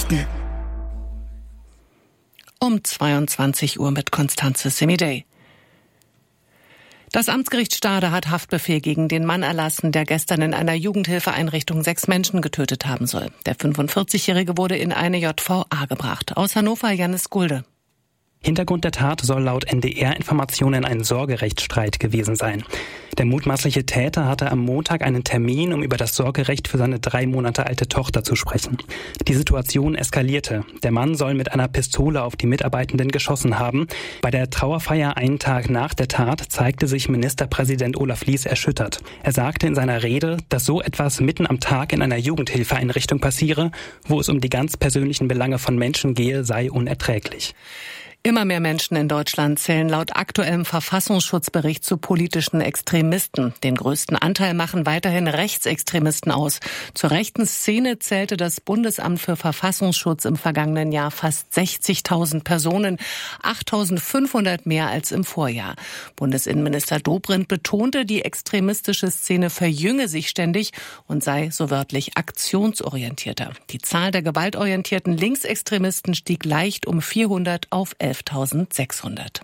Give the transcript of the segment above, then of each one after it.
Nachrichten. Um 22 Uhr mit Constanze Semidey. Das Amtsgericht Stade hat Haftbefehl gegen den Mann erlassen, der gestern in einer Jugendhilfeeinrichtung 6 Menschen getötet haben soll. Der 45-Jährige wurde in eine JVA gebracht. Aus Hannover Janis Gulde. Hintergrund der Tat soll laut NDR-Informationen ein Sorgerechtsstreit gewesen sein. Der mutmaßliche Täter hatte am Montag einen Termin, um über das Sorgerecht für seine 3 Monate alte Tochter zu sprechen. Die Situation eskalierte. Der Mann soll mit einer Pistole auf die Mitarbeitenden geschossen haben. Bei der Trauerfeier einen Tag nach der Tat zeigte sich Ministerpräsident Olaf Lies erschüttert. Er sagte in seiner Rede, dass so etwas mitten am Tag in einer Jugendhilfeeinrichtung passiere, wo es um die ganz persönlichen Belange von Menschen gehe, sei unerträglich. Immer mehr Menschen in Deutschland zählen laut aktuellem Verfassungsschutzbericht zu politischen Extremisten. Den größten Anteil machen weiterhin Rechtsextremisten aus. Zur rechten Szene zählte das Bundesamt für Verfassungsschutz im vergangenen Jahr fast 60.000 Personen, 8.500 mehr als im Vorjahr. Bundesinnenminister Dobrindt betonte, die extremistische Szene verjünge sich ständig und sei so wörtlich aktionsorientierter. Die Zahl der gewaltorientierten Linksextremisten stieg leicht um 400 auf 11.600.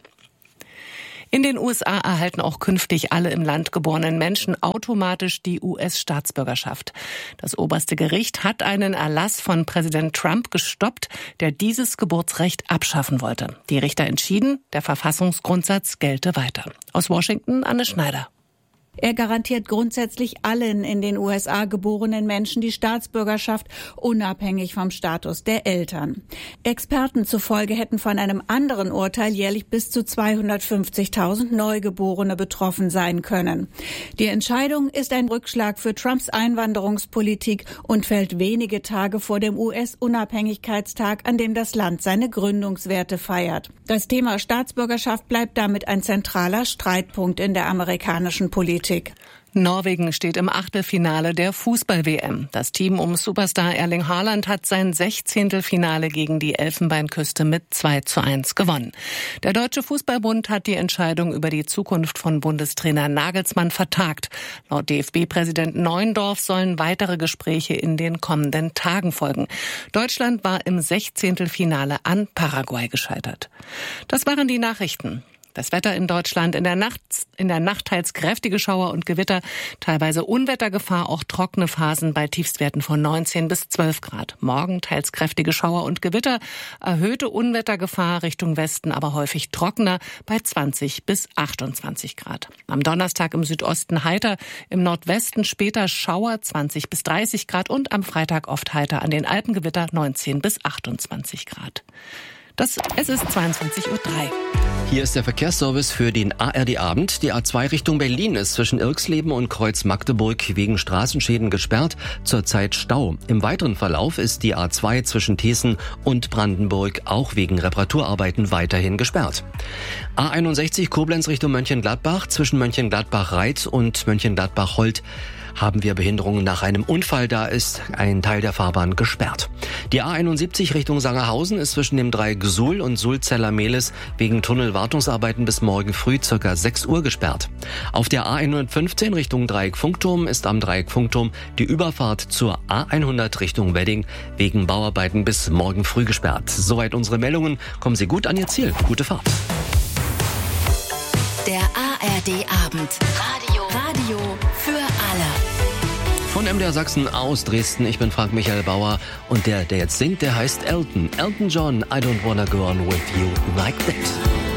In den USA erhalten auch künftig alle im Land geborenen Menschen automatisch die US-Staatsbürgerschaft. Das oberste Gericht hat einen Erlass von Präsident Trump gestoppt, der dieses Geburtsrecht abschaffen wollte. Die Richter entschieden, der Verfassungsgrundsatz gelte weiter. Aus Washington Anne Schneider. Er garantiert grundsätzlich allen in den USA geborenen Menschen die Staatsbürgerschaft, unabhängig vom Status der Eltern. Experten zufolge hätten von einem anderen Urteil jährlich bis zu 250.000 Neugeborene betroffen sein können. Die Entscheidung ist ein Rückschlag für Trumps Einwanderungspolitik und fällt wenige Tage vor dem US-Unabhängigkeitstag, an dem das Land seine Gründungswerte feiert. Das Thema Staatsbürgerschaft bleibt damit ein zentraler Streitpunkt in der amerikanischen Politik. Norwegen steht im Achtelfinale der Fußball-WM. Das Team um Superstar Erling Haaland hat sein 16. Finale gegen die Elfenbeinküste mit 2:1 gewonnen. Der Deutsche Fußballbund hat die Entscheidung über die Zukunft von Bundestrainer Nagelsmann vertagt. Laut DFB-Präsident Neuendorf sollen weitere Gespräche in den kommenden Tagen folgen. Deutschland war im 16. Finale an Paraguay gescheitert. Das waren die Nachrichten. Das Wetter in Deutschland in der Nacht teils kräftige Schauer und Gewitter, teilweise Unwettergefahr, auch trockene Phasen bei Tiefstwerten von 19 bis 12 Grad. Morgen teils kräftige Schauer und Gewitter, erhöhte Unwettergefahr Richtung Westen, aber häufig trockener bei 20 bis 28 Grad. Am Donnerstag im Südosten heiter, im Nordwesten später Schauer 20 bis 30 Grad und am Freitag oft heiter, an den Alpengewitter 19 bis 28 Grad. Es ist 22:03 Uhr. Hier ist der Verkehrsservice für den ARD-Abend. Die A2 Richtung Berlin ist zwischen Irxleben und Kreuz Magdeburg wegen Straßenschäden gesperrt, zurzeit Stau. Im weiteren Verlauf ist die A2 zwischen Thießen und Brandenburg auch wegen Reparaturarbeiten weiterhin gesperrt. A61 Koblenz Richtung Mönchengladbach, zwischen Mönchengladbach-Reit und Mönchengladbach-Holt haben wir Behinderungen nach einem Unfall. Da ist ein Teil der Fahrbahn gesperrt. Die A71 Richtung Sangerhausen ist zwischen dem Dreieck Suhl und Sulzeller-Mehlis wegen Tunnelwartungsarbeiten bis morgen früh ca. 6 Uhr gesperrt. Auf der A115 Richtung Dreieck Funkturm ist am Dreieck Funkturm die Überfahrt zur A100 Richtung Wedding wegen Bauarbeiten bis morgen früh gesperrt. Soweit unsere Meldungen. Kommen Sie gut an Ihr Ziel. Gute Fahrt. Der ARD-Abend. Radio für alle. Von MDR Sachsen aus Dresden, ich bin Frank Michael Bauer und der jetzt singt, der heißt Elton. Elton John, I don't wanna go on with you like that.